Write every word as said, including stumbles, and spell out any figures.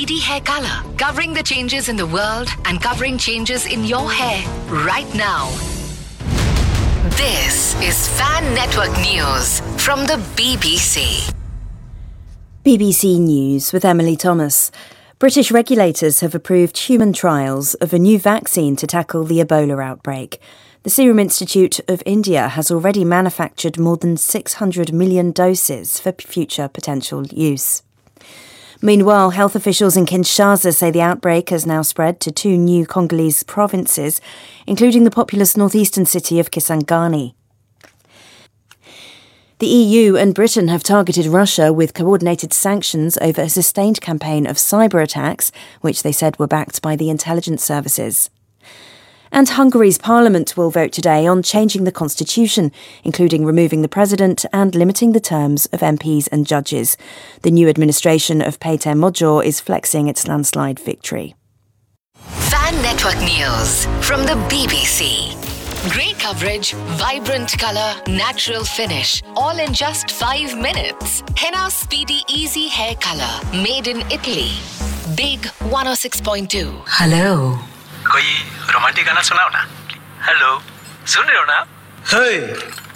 Speedy Hair Color, covering the changes in the world and covering changes in your hair right now. This is Fan Network News from the B B C. B B C News with Emily Thomas. British regulators have approved human trials of a new vaccine to tackle the Ebola outbreak. The Serum Institute of India has already manufactured more than six hundred million doses for future potential use. Meanwhile, health officials in Kinshasa say the outbreak has now spread to two new Congolese provinces, including the populous northeastern city of Kisangani. The E U and Britain have targeted Russia with coordinated sanctions over a sustained campaign of cyber attacks, which they said were backed by the intelligence services. And Hungary's parliament will vote today on changing the constitution, including removing the president and limiting the terms of M Ps and judges. The new administration of Péter Magyar is flexing its landslide victory. Fan Network News from the B B C. Great coverage, vibrant colour, natural finish, all in just five minutes. Henna Speedy Easy Hair Color, made in Italy. Big one oh six point two. Hello. कोई romantic गाना सुनाओ ना. Hello, सुन रहे हो ना? Hey,